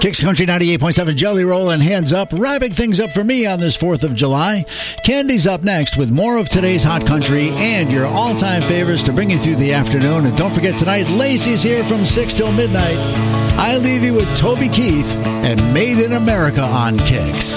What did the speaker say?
Kicks Country 98.7 Jelly Roll and Hands Up, wrapping things up for me on this 4th of July. Candy's up next with more of today's hot country and your all-time favorites to bring you through the afternoon. And don't forget tonight, Lacey's here from 6 till midnight. I leave you with Toby Keith and Made in America on Kicks.